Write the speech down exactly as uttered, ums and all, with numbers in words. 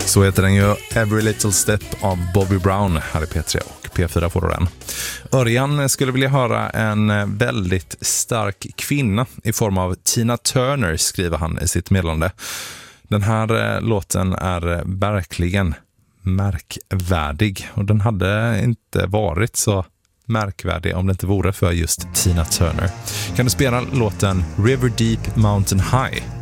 Så heter den ju Every Little Step av Bobby Brown här i P tre och P fyra får du den. Örjan skulle vilja höra en väldigt stark kvinna i form av Tina Turner, skriver han i sitt meddelande. Den här låten är verkligen märkvärdig och den hade inte varit så märkvärdig om det inte vore för just Tina Turner. Kan du spela låten River Deep Mountain High?